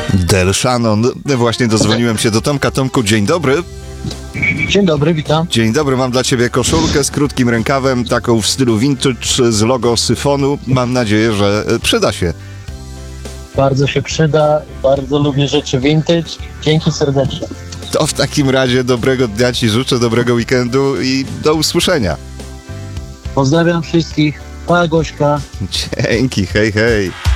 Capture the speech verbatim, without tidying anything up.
Del Shannon. Właśnie dozwoniłem się do Tomka. Tomku, dzień dobry. Dzień dobry, witam. Dzień dobry, mam dla ciebie koszulkę z krótkim rękawem, taką w stylu vintage z logo Syfonu. Mam nadzieję, że przyda się. Bardzo się przyda, bardzo lubię rzeczy vintage. Dzięki serdecznie. To w takim razie dobrego dnia ci życzę, dobrego weekendu i do usłyszenia. Pozdrawiam wszystkich. Pa, Gośka. Dzięki, hej, hej.